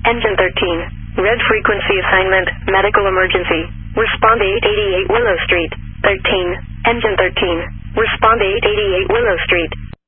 Engine 13. Red frequency assignment, medical emergency. Respond 888 Willow Street. 13. Engine 13. Respond 888 Willow Street.